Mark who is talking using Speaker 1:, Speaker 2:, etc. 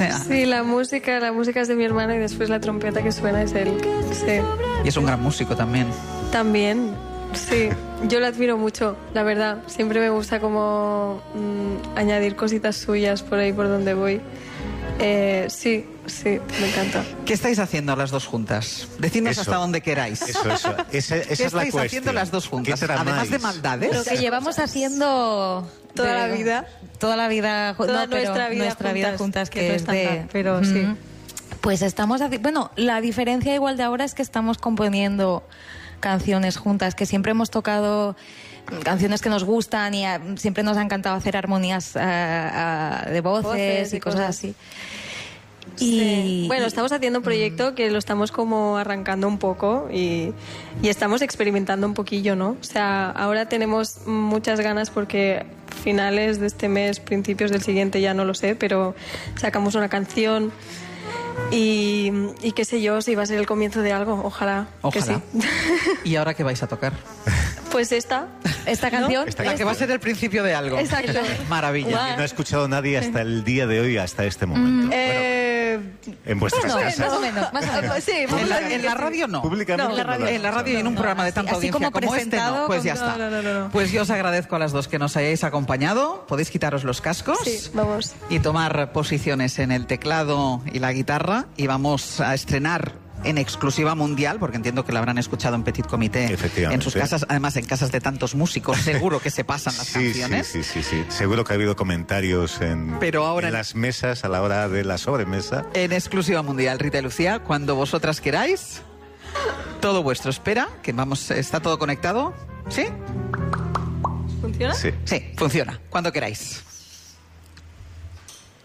Speaker 1: sea.
Speaker 2: Sí, la música es de mi hermano y después la trompeta que suena es él. Sí.
Speaker 1: Y es un gran músico también.
Speaker 2: También, sí. Yo lo admiro mucho, la verdad. Siempre me gusta como añadir cositas suyas por ahí por donde voy. Sí, me encanta.
Speaker 1: ¿Qué estáis haciendo las dos juntas? Decidnos hasta donde queráis.
Speaker 3: Eso.
Speaker 1: ¿Qué estáis haciendo las dos juntas? Además de maldades.
Speaker 4: Lo que llevamos haciendo
Speaker 2: toda la vida.
Speaker 4: Toda la vida.
Speaker 2: Toda
Speaker 4: no, nuestra vida juntas, que es de...
Speaker 2: Pero sí.
Speaker 4: Pues estamos haciendo... Bueno, la diferencia igual de ahora es que estamos componiendo canciones juntas, que siempre hemos tocado canciones que nos gustan y siempre nos ha encantado hacer armonías de voces y cosas así.
Speaker 2: Sí. Bueno, estamos haciendo un proyecto que lo estamos como arrancando un poco y estamos experimentando un poquillo, ¿no? O sea, ahora tenemos muchas ganas porque finales de este mes, principios del siguiente, ya no lo sé, pero sacamos una canción y qué sé yo, si va a ser el comienzo de algo, ojalá. Que sí.
Speaker 1: ¿Y ahora qué vais a tocar?
Speaker 2: Pues esta
Speaker 4: canción.
Speaker 2: ¿no?
Speaker 1: La que va a ser el principio de algo.
Speaker 2: Exacto.
Speaker 1: Maravilla.
Speaker 3: Y no ha escuchado nadie hasta el día de hoy, hasta este momento. En vuestras casas.
Speaker 4: Más o menos.
Speaker 2: Sí,
Speaker 1: en la radio no.
Speaker 3: Públicamente.
Speaker 1: En la radio y en un programa de tanta audiencia como este no. Pues ya está.
Speaker 2: No.
Speaker 1: Pues yo os agradezco a las dos que nos hayáis acompañado. Podéis quitaros los cascos.
Speaker 2: Sí, vamos.
Speaker 1: Y tomar posiciones en el teclado y la guitarra. Y vamos a estrenar en exclusiva mundial, porque entiendo que la habrán escuchado en Petit Comité, en sus casas, además en casas de tantos músicos, seguro que se pasan las canciones.
Speaker 3: Sí. Seguro que ha habido comentarios en las mesas a la hora de la sobremesa.
Speaker 1: En exclusiva mundial, Rita y Lucía, cuando vosotras queráis, todo vuestro. Espera, que está todo conectado. ¿Sí?
Speaker 2: ¿Funciona?
Speaker 3: Sí.
Speaker 1: Sí, funciona. Cuando queráis.